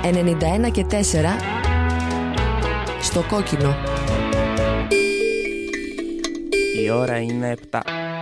91 και 4 στο κόκκινο. Η ώρα είναι 7.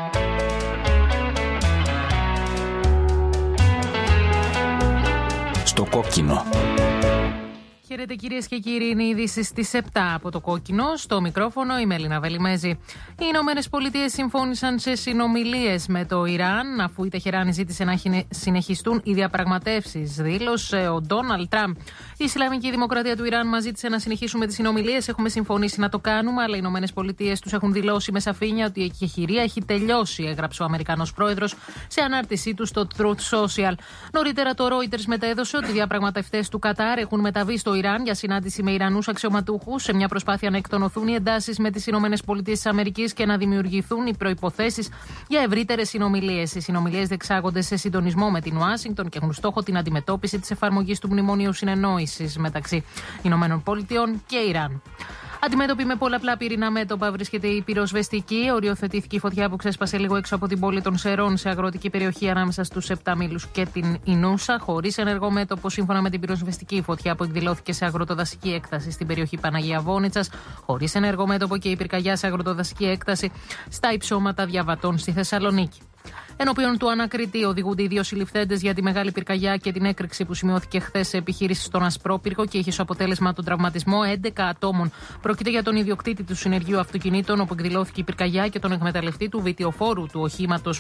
Στο κόκκινο. Χαίρετε κυρίες και κύριοι, είναι οι ειδήσεις στις 7 από το κόκκινο. Στο μικρόφωνο η Μελίνα Βελιμέζη. Οι Ηνωμένες Πολιτείες συμφώνησαν σε συνομιλίες με το Ιράν, αφού η Τεχεράνη ζήτησε να συνεχιστούν οι διαπραγματεύσεις, δήλωσε ο Ντόναλντ Τραμπ. Η Ισλαμική Δημοκρατία του Ιράν μας ζήτησε να συνεχίσουμε τις συνομιλίες. Έχουμε συμφωνήσει να το κάνουμε, αλλά οι Ηνωμένες Πολιτείες τους έχουν δηλώσει με σαφήνεια ότι η εκεχηρία έχει τελειώσει, έγραψε ο Αμερικανός πρόεδρος σε ανάρτησή του στο Truth Social. Νωρίτερα το Reuters μετέδωσε ότι οι διαπραγματευτές του Κατάρ έχουν μεταβεί στο Ιράν για συνάντηση με Ιρανούς αξιωματούχους σε μια προσπάθεια να εκτονωθούν οι εντάσεις με τις Ηνωμένες Πολιτείες της Αμερικής και να δημιουργηθούν οι προϋποθέσεις για ευρύτερες συνομιλίες. Οι συνομιλίες διεξάγονται σε συντονισμό με την Ουάσιγκτον και έχουν στόχο την αντιμετώπιση της εφαρμογής του Μνημονίου Συνεννόησης μεταξύ Ηνωμένων Πολιτειών και Ιράν. Αντιμέτωπη με πολλαπλά πυρηνά μέτωπα βρίσκεται η πυροσβεστική. Οριοθετήθηκε η φωτιά που ξέσπασε λίγο έξω από την πόλη των Σερών σε αγροτική περιοχή ανάμεσα στους Επταμίλους και την Ινούσα, χωρίς ενεργό μέτωπο σύμφωνα με την πυροσβεστική. Η φωτιά που εκδηλώθηκε σε αγροτοδασική έκταση στην περιοχή Παναγία Βόνιτσας, χωρίς ενεργό μέτωπο και η πυρκαγιά σε αγροτοδασική έκταση στα υψώματα Διαβατών στη Θεσσαλονίκη. Ενώπιον του ανακριτή οδηγούνται οι δύο συλληφθέντες για τη μεγάλη πυρκαγιά και την έκρηξη που σημειώθηκε χθες σε επιχείρηση στον Ασπρόπυργο και είχε ως αποτέλεσμα τον τραυματισμό 11 ατόμων. Πρόκειται για τον ιδιοκτήτη του συνεργείου αυτοκινήτων όπου εκδηλώθηκε η πυρκαγιά και τον εκμεταλλευτή του βιτιοφόρου οχήματος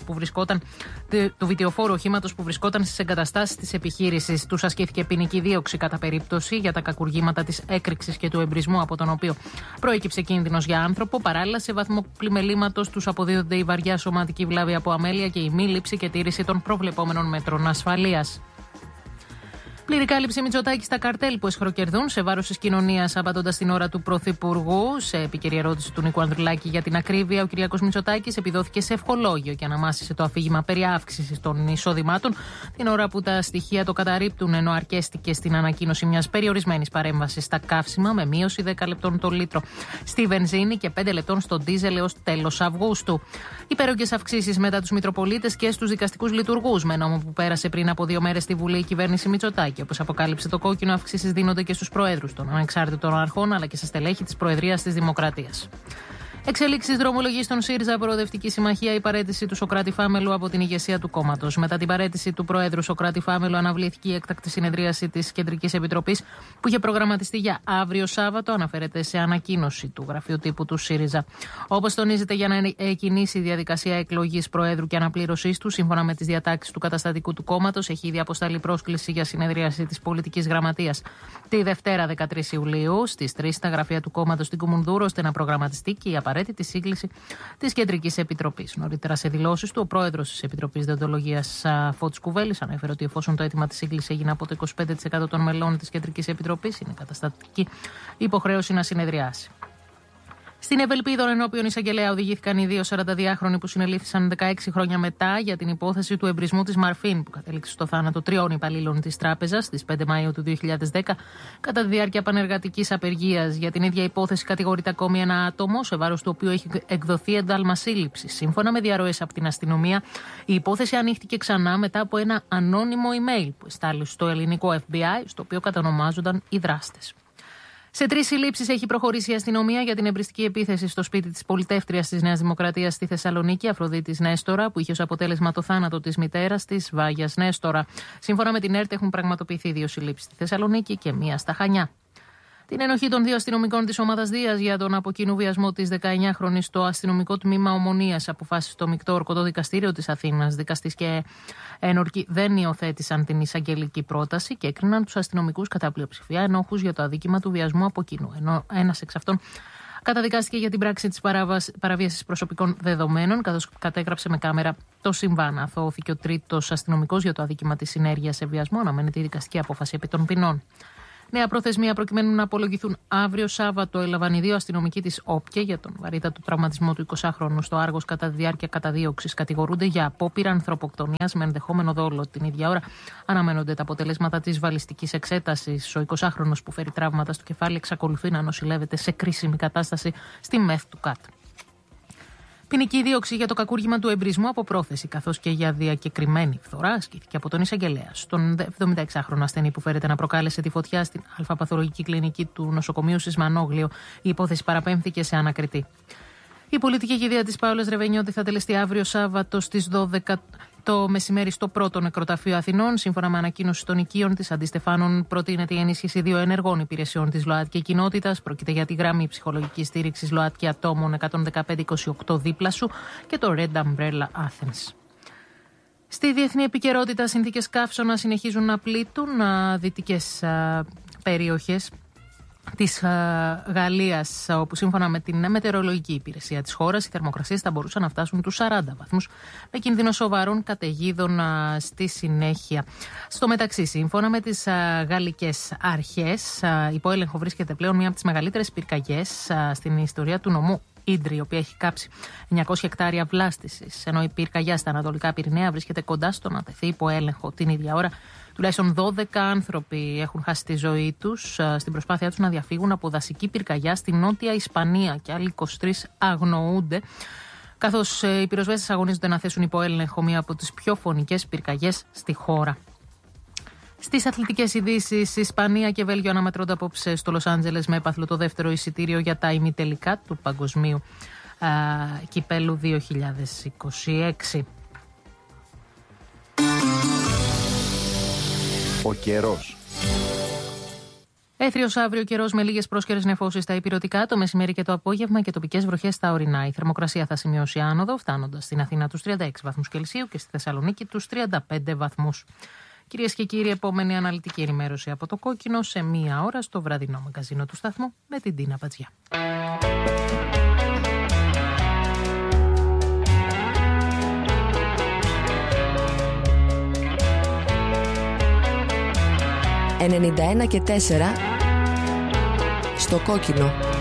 που βρισκόταν στις εγκαταστάσεις της επιχείρησης. Τους ασκήθηκε ποινική δίωξη κατά περίπτωση για τα κακουργήματα της έκρηξης και του εμπρισμού από τον οποίο προέκυψε κίνδυνος για άνθρωπο. Παράλληλα, σε βαθμό πλημελήματος τους αποδίδονται η βαριά σωματική βλάβη από αμέλεια και η μη λήψη και τήρηση των προβλεπόμενων μέτρων ασφαλείας. Πλήρη κάλυψη Μητσοτάκη στα καρτέλ που εσχροκερδούν σε βάρος της κοινωνίας, απαντώντας την ώρα του Πρωθυπουργού. Σε επίκαιρη ερώτηση του Νίκου Ανδρουλάκη για την ακρίβεια, ο Κυριάκος Μητσοτάκης επιδόθηκε σε ευχολόγιο και αναμάσισε το αφήγημα περί αύξησης των εισοδημάτων, την ώρα που τα στοιχεία το καταρρίπτουν, ενώ αρκέστηκε στην ανακοίνωση μιας περιορισμένης παρέμβασης στα καύσιμα με μείωση 10 λεπτών το λίτρο στη βενζίνη και 5 λεπτών στο ντίζελ έως τέλος Αυγούστου. Υπέρογγες αυξήσεις μετά τους Μητροπολίτες και στους δικαστικούς λειτουργούς, με νόμο που πέρασε πριν από 2 μέρες στη Βουλή η κυβέρνηση Μητσοτάκη. Και όπως αποκάλυψε το κόκκινο, αυξήσεις δίνονται και στους προέδρους των ανεξάρτητων αρχών αλλά και στα στελέχη της Προεδρίας της Δημοκρατίας. Εξελίξεις δρομολογεί στον ΣΥΡΙΖΑ Προοδευτική Συμμαχία η παραίτηση του Σωκράτη Φάμελου από την ηγεσία του κόμματος. Μετά την παραίτηση του Προέδρου Σωκράτη Φάμελου, αναβλήθηκε η έκτακτη συνεδρίαση της Κεντρικής Επιτροπής που είχε προγραμματιστεί για αύριο Σάββατο, αναφέρεται σε ανακοίνωση του γραφείου τύπου του ΣΥΡΙΖΑ. Όπως τονίζεται, για να εκκινήσει η διαδικασία εκλογής Προέδρου και αναπλήρωσής του, σύμφωνα με τις διατάξεις του καταστατικού του κόμματος, έχει ήδη αποσταλεί πρόσκληση για συνεδρίαση της Πολιτικής Γραμματείας τη Δευτέρα 13 Ιουλίου στις 3 στα γραφεία του κόμματος στην Κουμουνδούρο, ώστε να προγραμματιστεί και η απαραίτητη σύγκληση της Κεντρικής Επιτροπής. Νωρίτερα, σε δηλώσεις του, ο πρόεδρος της Επιτροπής Δεοντολογίας Φώτης Κουβέλης ανέφερε ότι εφόσον το αίτημα της σύγκλησης έγινε από το 25% των μελών της Κεντρικής Επιτροπής, είναι καταστατική υποχρέωση να συνεδριάσει. Στην Ευελπίδων, ενώπιον εισαγγελέα, οδηγήθηκαν οι δύο 42χρονοι που συνελήφθησαν 16 χρόνια μετά για την υπόθεση του εμπρισμού της Μαρφίν, που κατέληξε στο θάνατο 3 υπαλλήλων της τράπεζας στις 5 Μαΐου του 2010, κατά τη διάρκεια πανεργατικής απεργίας. Για την ίδια υπόθεση κατηγορείται ακόμη ένα άτομο, σε βάρος του οποίου έχει εκδοθεί ένταλμα σύλληψης. Σύμφωνα με διαρροές από την αστυνομία, η υπόθεση ανοίχτηκε ξανά μετά από ένα ανώνυμο email που εστάλει στο ελληνικό FBI, στο οποίο κατανομάζονταν οι δράστες. Σε 3 συλλήψεις έχει προχωρήσει η αστυνομία για την εμπριστική επίθεση στο σπίτι της πολιτεύτριας της Νέας Δημοκρατίας στη Θεσσαλονίκη, Αφροδίτης Νέστορα, που είχε ως αποτέλεσμα το θάνατο της μητέρας της, Βάγιας Νέστορα. Σύμφωνα με την ΕΡΤ, έχουν πραγματοποιηθεί 2 συλλήψεις στη Θεσσαλονίκη και 1 στα Χανιά. Την ενοχή των 2 αστυνομικών της ομάδας Δίας για τον από κοινού βιασμό της 19χρονης στο αστυνομικό τμήμα Ομονίας αποφάσισε το Μεικτό Ορκωτό Δικαστήριο της Αθήνας. Δικαστής και ένορκοι δεν υιοθέτησαν την εισαγγελική πρόταση και έκριναν τους αστυνομικούς κατά πλειοψηφία ενόχους για το αδίκημα του βιασμού από κοινού. Ενώ ένας εξ αυτών καταδικάστηκε για την πράξη της παραβίασης προσωπικών δεδομένων, καθώς κατέγραψε με κάμερα το συμβάν. Αθώθηκε ο 3ος αστυνομικός για το αδίκημα της συνέργειας σε βιασμό. Αναμένεται η δικαστική απόφαση επί των ποινών. Νέα προθεσμία προκειμένου να απολογηθούν αύριο Σάββατο έλαβαν οι 2 αστυνομικοί της ΟΠΚΕ για τον βαρύτατο τραυματισμό του 20χρονου στο Άργος κατά τη διάρκεια καταδίωξης. Κατηγορούνται για απόπειρα ανθρωποκτονίας με ενδεχόμενο δόλο. Την ίδια ώρα αναμένονται τα αποτελέσματα της βαλιστικής εξέτασης. Ο 20χρονος που φέρει τραύματα στο κεφάλι εξακολουθεί να νοσηλεύεται σε κρίσιμη κατάσταση στη ΜΕΘ του ΚΑΤ. Ποινική δίωξη για το κακούργημα του εμπρισμού από πρόθεση, καθώς και για διακεκριμένη φθορά, ασκήθηκε από τον εισαγγελέα. Στον 76χρονο ασθενή που φέρεται να προκάλεσε τη φωτιά στην αλφαπαθολογική κλινική του νοσοκομείου Σισμανόγλιο, η υπόθεση παραπέμφθηκε σε ανακριτή. Η πολιτική κηδεία της Παόλας Ρεβενιώτη θα τελεστεί αύριο Σάββατο στις 12 το μεσημέρι στο πρώτο νεκροταφείο Αθηνών. Σύμφωνα με ανακοίνωση των οικείων της Αντιστεφάνων, προτείνεται η ενίσχυση 2 ενεργών υπηρεσιών της ΛΟΑΤΚΙ κοινότητας. Πρόκειται για τη γραμμή ψυχολογικής στήριξης ΛΟΑΤΚΙ ατόμων 115-28 δίπλα σου και το Red Umbrella Athens. Στη διεθνή επικαιρότητα, συνθήκες καύσωνα συνεχίζουν να πλήττουν δυτικές περιοχές της Γαλλίας, όπου σύμφωνα με την μετεωρολογική υπηρεσία της χώρας οι θερμοκρασίες θα μπορούσαν να φτάσουν τους 40 βαθμούς με κίνδυνο σοβαρών καταιγίδων στη συνέχεια. Στο μεταξύ, σύμφωνα με τις γαλλικές αρχές, υπό έλεγχο βρίσκεται πλέον μία από τις μεγαλύτερες πυρκαγιές στην ιστορία του νομού Ίντρι, η οποία έχει κάψει 900 εκτάρια βλάστησης, ενώ η πυρκαγιά στα Ανατολικά Πυρηναία βρίσκεται κοντά στο να τεθεί υπό έλεγχο. Την ίδια ώρα, τουλάχιστον 12 άνθρωποι έχουν χάσει τη ζωή τους στην προσπάθειά τους να διαφύγουν από δασική πυρκαγιά στη Νότια Ισπανία και άλλοι 23 αγνοούνται, καθώς οι πυροσβέστες αγωνίζονται να θέσουν υπό έλεγχο μία από τις πιο φωνικές πυρκαγιές στη χώρα. Στις αθλητικές ειδήσεις, Ισπανία και Βέλγιο αναμετρώνται απόψε στο Λος Άντζελες με έπαθλο το δεύτερο εισιτήριο για τα ημιτελικά του Παγκοσμίου Κυπέλλου 2026. Ο καιρός. Έθριος αύριο καιρός με λίγες πρόσκαιρες νεφώσεις στα ηπειρωτικά, το μεσημέρι και το απόγευμα και τοπικές βροχές στα ορεινά. Η θερμοκρασία θα σημειώσει άνοδο, φτάνοντας στην Αθήνα τους 36 βαθμούς Κελσίου και στη Θεσσαλονίκη τους 35 βαθμούς. Κυρίες και κύριοι, επόμενη αναλυτική ενημέρωση από το Κόκκινο σε 1 ώρα στο βραδινό μαγκαζίνο του σταθμού με την Τίνα Πατζιά. «91 και 4» στο Κόκκινο.